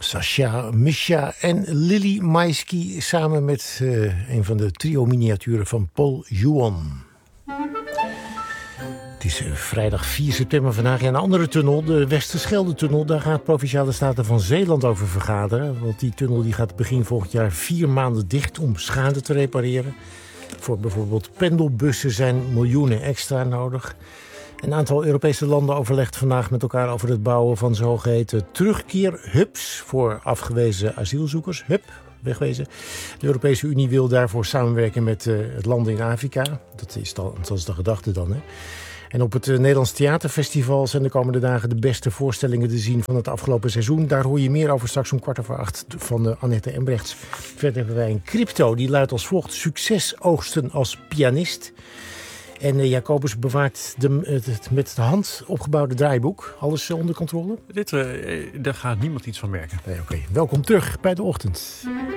Sascha, Misha en Lily Maisky samen met een van de trio-miniaturen van Paul Juon. Het is vrijdag 4 september vandaag. Ja, een andere tunnel, de Westerschelde-tunnel, daar gaat Provinciale Staten van Zeeland over vergaderen. Want die tunnel die gaat begin volgend jaar 4 maanden dicht om schade te repareren. Voor bijvoorbeeld pendelbussen zijn miljoenen extra nodig. Een aantal Europese landen overlegt vandaag met elkaar over het bouwen van zogeheten terugkeerhubs voor afgewezen asielzoekers. Wegwezen. De Europese Unie wil daarvoor samenwerken met het landen in Afrika. Dat is de gedachte dan, hè. En op het Nederlands Theaterfestival zijn de komende dagen de beste voorstellingen te zien van het afgelopen seizoen. Daar hoor je meer over straks om 7:15 van Annette Embrechts. Verder hebben wij een crypto, die luidt als volgt: succes oogsten als pianist. En Jacobus bewaart het met de hand opgebouwde draaiboek. Alles onder controle? Daar gaat niemand iets van merken. Nee, oké. Welkom terug bij De Ochtend.